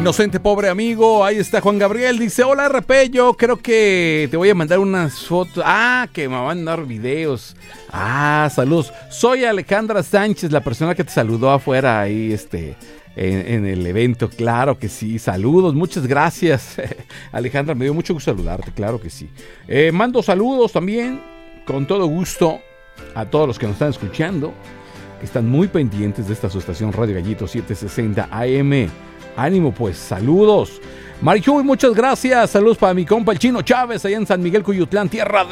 inocente pobre amigo. Ahí está Juan Gabriel, dice: hola RP, yo creo que te voy a mandar unas fotos. Que me van a mandar videos. Saludos. Soy Alejandra Sánchez, la persona que te saludó afuera ahí en el evento. Claro que sí, saludos, muchas gracias. Alejandra, me dio mucho gusto saludarte, claro que sí. Mando saludos también, con todo gusto, a todos los que nos están escuchando, que están muy pendientes de esta su estación Radio Gallito 760 AM. Ánimo pues, saludos. Marichuy, muchas gracias. Saludos para mi compa el Chino Chávez allá en San Miguel Cuyutlán, tierra